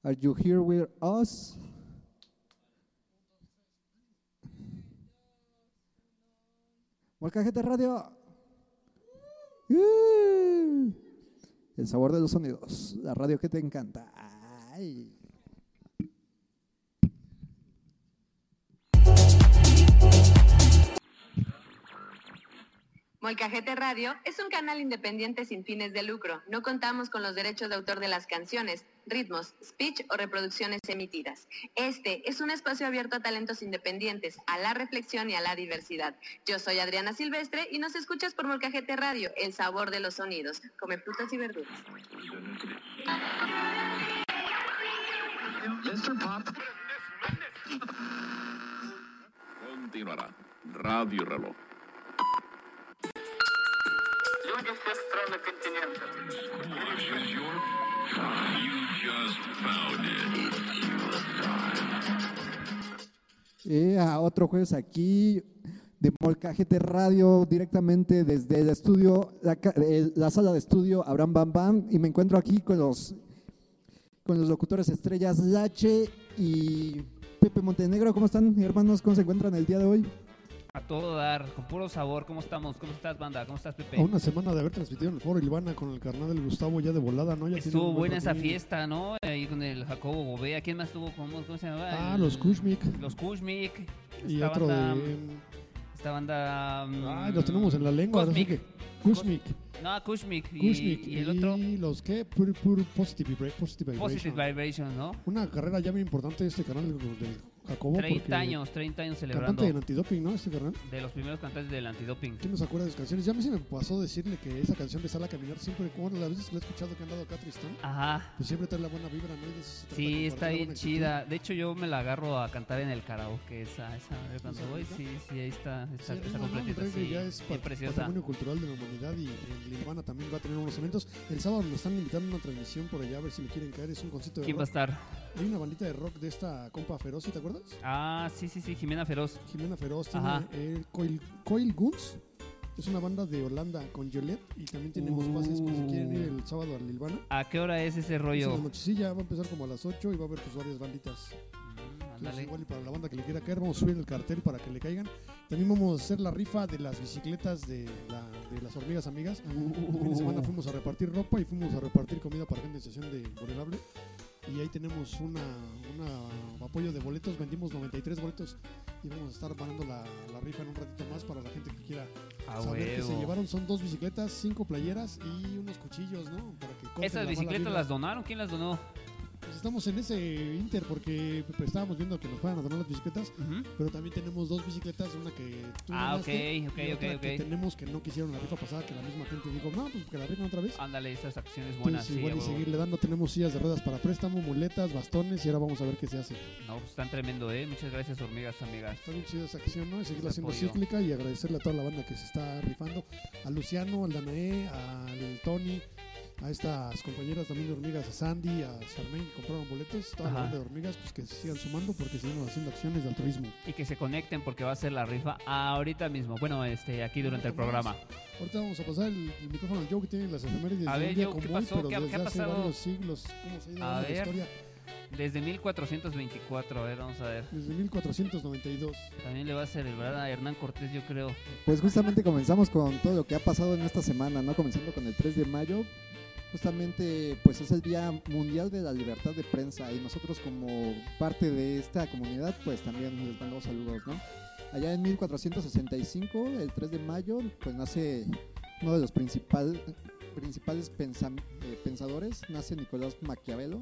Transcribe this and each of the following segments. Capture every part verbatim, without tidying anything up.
Are you here with us? Molcajete Radio. Uh, el sabor de los sonidos. La radio que te encanta. Ay. Molcajete Radio es un canal independiente sin fines de lucro. No contamos con los derechos de autor de las canciones, ritmos, speech o reproducciones emitidas. Este es un espacio abierto a talentos independientes, a la reflexión y a la diversidad. Yo soy Adriana Silvestre y nos escuchas por Molcajete Radio, el sabor de los sonidos. Come frutas y verduras. mister Pop. Continuará Radio Reloj. Люди всех стран и континентов. Eh, a otro jueves aquí de Molcajete Radio, directamente desde el estudio, la, la sala de estudio Abraham Bam Bam, y me encuentro aquí con los con los locutores estrellas Lache y Pepe Montenegro. ¿Cómo están, hermanos? ¿Cómo se encuentran el día de hoy? A todo dar, con puro sabor. ¿Cómo estamos? ¿Cómo estás, banda? ¿Cómo estás, Pepe? A una semana de haber transmitido en el Foro Ilvana con el carnal del Gustavo ya de volada, ¿no? Ya estuvo buena esa fiesta, ¿no? Ahí con el Jacobo Bovea. ¿Quién más estuvo? ¿Cómo, cómo se llamaba? Ah, el, los Kushmik. Los Kushmik. Y esta otro banda, de... Esta banda... Ay, los tenemos en la lengua. Kushmik. Que... Kushmik. No, Kushmik. Y, Kushmik. y el otro... Y los que... Pur, pur, positive, vibra- positive Vibration. Positive Vibration, ¿no? Una carrera ya muy importante de este canal del, del Jacobo. treinta años, treinta años celebrando. Cantante del antidoping, ¿no? Este carnal. De los primeros cantantes del antidoping. ¿Quién nos acuerda de sus canciones? Ya a mí se me pasó decirle que esa canción de Sal a Caminar siempre, como las veces que lo he escuchado que han dado acá Tristán, Ajá. pues siempre trae la buena vibra, ¿no? Y de eso se trata, Sí, compartir está la bien buena chida. actitud. De hecho, yo me la agarro a cantar en el karaoke. Esa, esa, de cuando ¿Esa voy, rica? sí, sí, ahí está. Está, Sí, está no, no, completita, el reggae sí. ya es Bien pat- preciosa. patrimonio cultural de la humanidad y en Lilvana también va a tener unos eventos. El sábado nos están invitando a una transmisión por allá a ver si le quieren caer. Es un concierto de ¿Quién va a rock. estar? Hay una bandita de rock de esta compa Feroz, ¿sí ¿te acuerdas? Ah, sí, sí, sí, Jimena Feroz. Jimena Feroz tiene Ajá. eh, Coil, Coil Guns. Es una banda de Holanda con Yolette y también tenemos pases por si quieren ir el sábado a Lilvana. ¿A qué hora es ese Es en rollo? la nochecilla, va a empezar como a las ocho y va a haber pues varias banditas. Mm, Entonces, ándale. igual y para la banda que le quiera caer, vamos a subir el cartel para que le caigan. También vamos a hacer la rifa de las bicicletas de, la, de las hormigas amigas. El fin de semana fuimos a repartir ropa y fuimos a repartir comida para gente en sesión de vulnerable. Y ahí tenemos una, una apoyo de boletos, vendimos noventa y tres boletos y vamos a estar pagando la, la rifa en un ratito más para la gente que quiera A saber que se huevo. llevaron. Son dos bicicletas, cinco playeras y unos cuchillos, ¿no? Para que corten la ¿Esas mala bicicletas vibra. las donaron? ¿Quién las donó? Pues estamos en ese inter porque pues, estábamos viendo que nos fueran a donar las bicicletas, Ujú. pero también tenemos dos bicicletas, una que tú Ah, donaste ok, ok, y otra ok, que ok. tenemos que no quisieron la rifa pasada, que la misma gente dijo, no, pues que la rifan otra vez. Ándale, esas acciones buenas. Entonces, Sí, igual a y huevo. seguirle dando, tenemos sillas de ruedas para préstamo, muletas, bastones y ahora vamos a ver qué se hace. No, pues están tremendo, ¿eh? Muchas gracias, hormigas, amigas. Está bien chida esa acción, ¿no? Y seguirla Ese haciendo apoyo. cíclica y agradecerle a toda la banda que se está rifando, a Luciano, al Danae, al Tony, a estas compañeras también de hormigas, a Sandy, a Charmaine, que compraron boletos, toda Ajá. la banda de hormigas, pues que se sigan sumando porque seguimos haciendo acciones de altruismo. Y que se conecten porque va a ser la rifa ahorita mismo. Bueno, este, aquí durante el programa. Ahorita vamos a pasar el, el micrófono al Joe que tiene las efemérides A de ver, un día Joe, ¿qué como hoy, pasó? pero ¿Qué ha- desde qué ha hace pasado? varios siglos, cómo se ha ido A dando la ver. historia, Desde mil cuatrocientos veinticuatro, a ver, vamos a ver. desde mil cuatrocientos noventa y dos. También le va a celebrar a Hernán Cortés, yo creo. Pues justamente comenzamos con todo lo que ha pasado en esta semana, ¿no? Comenzando con el tres de mayo. Justamente, pues es el Día Mundial de la Libertad de Prensa y nosotros como parte de esta comunidad, pues también les mandamos saludos, ¿no? Allá en mil cuatrocientos sesenta y cinco, el tres de mayo, pues nace uno de los principal, principales pensam- eh, pensadores, nace Nicolás Maquiavelo.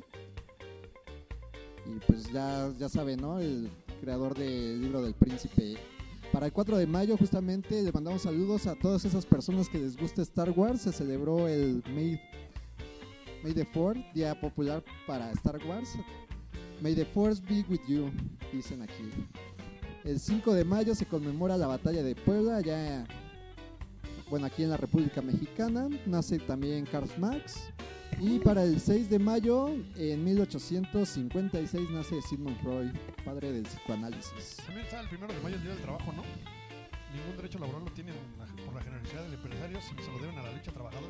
Y pues ya, ya saben, ¿no? El creador del libro del Príncipe. Para el cuatro de mayo justamente le mandamos saludos a todas esas personas que les gusta Star Wars. Se celebró el May, May the fourth, día popular para Star Wars. May the Force be with you, dicen aquí. El cinco de mayo se conmemora la batalla de Puebla, allá, bueno, aquí en la República Mexicana. Nace también Karl Marx. Y para el seis de mayo, en mil ochocientos cincuenta y seis, nace Sigmund Freud, padre del psicoanálisis. También está el primero de mayo, el Día del Trabajo, ¿no? Ningún derecho laboral lo tienen la- por la generosidad del empresario, sino se lo deben a la lucha trabajadora.